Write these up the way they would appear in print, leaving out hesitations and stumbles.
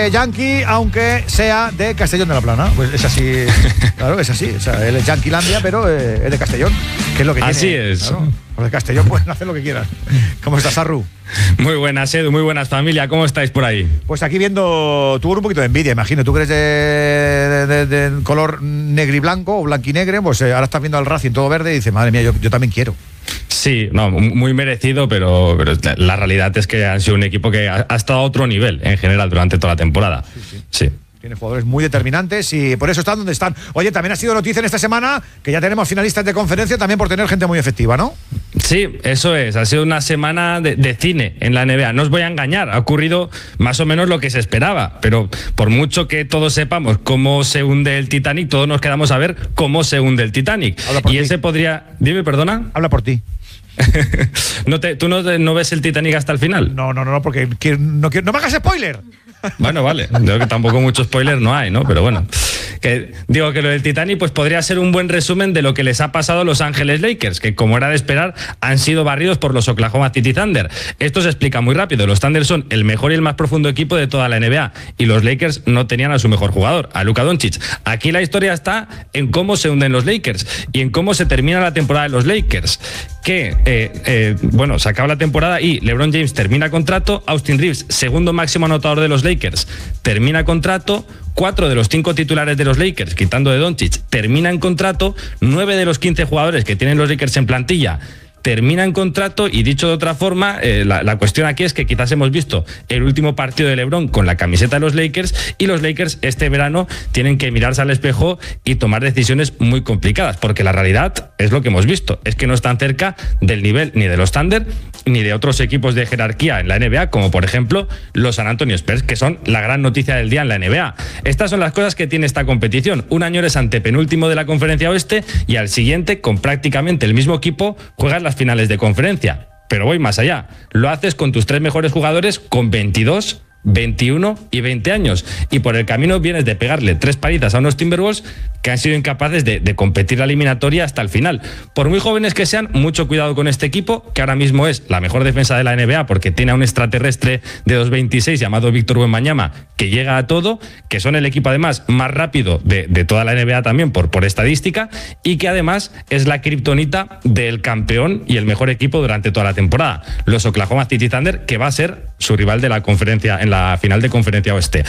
yankee, aunque sea de Castellón de la Plana. Pues es así, claro, es así. O sea, él es yanquilandia, pero es de Castellón, que es lo que tiene. Así es. Claro, los de Castellón pueden hacer lo que quieran. ¿Cómo estás, Arru? Muy buenas, Edu, muy buenas, familia. ¿Cómo estáis por ahí? Pues aquí viendo, tú con un poquito de envidia, imagino. Tú que eres de color negro y blanco o blanquinegre, pues ahora estás viendo al Racing todo verde y dices, madre mía, yo también quiero. Sí, no, muy merecido, pero la realidad es que han sido un equipo que ha estado a otro nivel en general durante toda la temporada. Sí. Tiene jugadores muy determinantes y por eso están donde están. Oye, también ha sido noticia en esta semana que ya tenemos finalistas de conferencia también por tener gente muy efectiva, ¿no? Sí, eso es. Ha sido una semana de cine en la NBA. No os voy a engañar, ha ocurrido más o menos lo que se esperaba, pero por mucho que todos sepamos cómo se hunde el Titanic, todos nos quedamos a ver cómo se hunde el Titanic. Y ese podría... Dime, perdona. Habla por ti. ¿Tú no ves el Titanic hasta el final? No, porque no me hagas spoiler. Bueno, vale. Digo que tampoco mucho spoiler no hay, ¿no? Pero bueno. Digo que lo del Titanic pues podría ser un buen resumen de lo que les ha pasado a Los Ángeles Lakers, que como era de esperar han sido barridos por los Oklahoma City Thunder. Esto se explica muy rápido. Los Thunder son el mejor y el más profundo equipo de toda la NBA y los Lakers no tenían a su mejor jugador, a Luka Doncic. Aquí la historia está en cómo se hunden los Lakers y en cómo se termina la temporada de los Lakers. Se acaba la temporada y LeBron James termina contrato, Austin Reeves, segundo máximo anotador de los Lakers, termina contrato, 4 de los 5 titulares de los Lakers, quitando de Doncic, terminan contrato, 9 de los 15 jugadores que tienen los Lakers en plantilla terminan contrato y, dicho de otra forma, la cuestión aquí es que quizás hemos visto el último partido de LeBron con la camiseta de los Lakers y los Lakers este verano tienen que mirarse al espejo y tomar decisiones muy complicadas, porque la realidad es lo que hemos visto, es que no están cerca del nivel ni de los Thunder ni de otros equipos de jerarquía en la NBA, como por ejemplo los San Antonio Spurs, que son la gran noticia del día en la NBA. Estas son las cosas que tiene esta competición. Un año eres antepenúltimo de la Conferencia Oeste y al siguiente, con prácticamente el mismo equipo, juegas las finales de conferencia. Pero voy más allá. Lo haces con tus 3 mejores jugadores con 22, 21 y 20 años. Y por el camino vienes de pegarle 3 palizas a unos Timberwolves que han sido incapaces de competir la eliminatoria hasta el final. Por muy jóvenes que sean, mucho cuidado con este equipo, que ahora mismo es la mejor defensa de la NBA porque tiene a un extraterrestre de 2.26 llamado Víctor Wembanyama que llega a todo, que son el equipo además más rápido de toda la NBA también por estadística, y que además es la kriptonita del campeón y el mejor equipo durante toda la temporada, los Oklahoma City Thunder, que va a ser su rival de la conferencia en la final de Conferencia Oeste,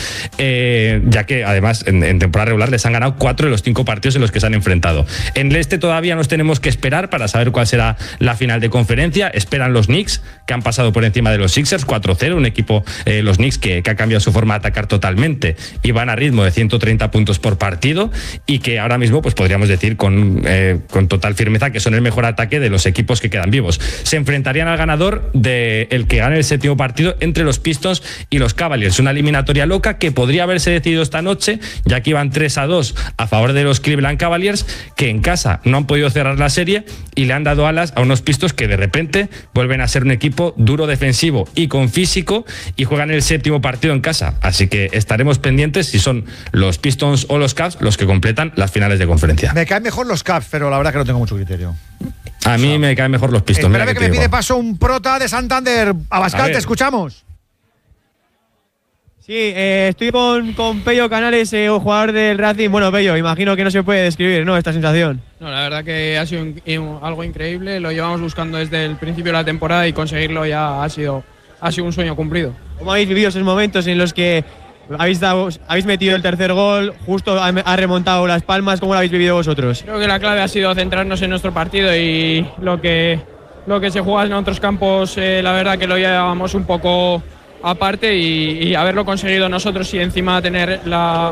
ya que además en temporada regular les han ganado 4 de los 5 partidos en los que se han enfrentado. En el este todavía nos tenemos que esperar para saber cuál será la final de conferencia. Esperan los Knicks, que han pasado por encima de los Sixers 4-0, un equipo, los Knicks, que ha cambiado su forma de atacar totalmente y van a ritmo de 130 puntos por partido y que ahora mismo pues podríamos decir con total firmeza que son el mejor ataque de los equipos que quedan vivos. Se enfrentarían al ganador del que gane el 7º partido entre los Pistons y los Cavaliers, una eliminatoria loca que podría haberse decidido esta noche, ya que iban 3-2 a favor de los Cleveland Cavaliers, que en casa no han podido cerrar la serie y le han dado alas a unos Pistons que de repente vuelven a ser un equipo duro defensivo y con físico y juegan el 7º partido en casa. Así que estaremos pendientes si son los Pistons o los Cavs los que completan las finales de conferencia. Me caen mejor los Cavs, pero la verdad que no tengo mucho criterio. A mí me caen mejor los Pistons. Espérame que me pide paso un prota de Santander. Abascal, te escuchamos. Sí, estoy con Pello Canales, jugador del Racing. Bueno, Pello, imagino que no se puede describir, ¿no?, esta sensación. No, la verdad que ha sido algo increíble. Lo llevamos buscando desde el principio de la temporada y conseguirlo ya ha sido un sueño cumplido. ¿Cómo habéis vivido esos momentos en los que habéis metido el tercer gol, justo ha remontado Las Palmas? ¿Cómo lo habéis vivido vosotros? Creo que la clave ha sido centrarnos en nuestro partido y lo que se juega en otros campos, la verdad que lo llevamos un poco aparte y haberlo conseguido nosotros y encima tener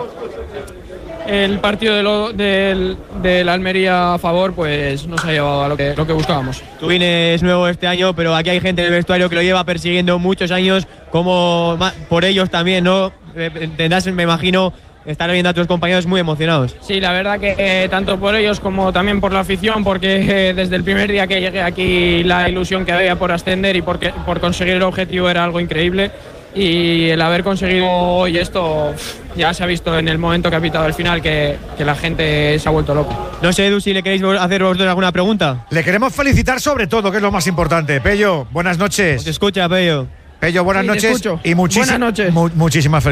el partido de la Almería a favor, pues nos ha llevado a lo que buscábamos. Tú vienes nuevo este año, pero aquí hay gente en el vestuario que lo lleva persiguiendo muchos años, como por ellos también, ¿no? Tendrás, me imagino, estar viendo a tus compañeros muy emocionados. Sí, la verdad que tanto por ellos como también por la afición, porque desde el primer día que llegué aquí la ilusión que había por ascender y por conseguir el objetivo era algo increíble, y el haber conseguido hoy esto ya se ha visto en el momento que ha pitado el final que la gente se ha vuelto loca. No sé, Edu, si le queréis hacer vosotros alguna pregunta. Le queremos felicitar sobre todo, que es lo más importante. Pello, buenas noches. Te escucha, Pello. Pello, buenas noches. Te escucho. Y buenas noches. Muchísimas felicidades.